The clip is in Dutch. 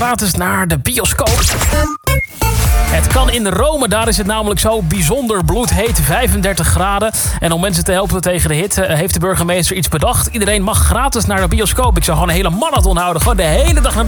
gratis naar de bioscoop. Het kan in Rome, daar is het namelijk zo bijzonder bloedheet, 35 graden. En om mensen te helpen tegen de hitte heeft de burgemeester iets bedacht. Iedereen mag gratis naar de bioscoop. Ik zou gewoon een hele marathon houden, gewoon de hele dag naar de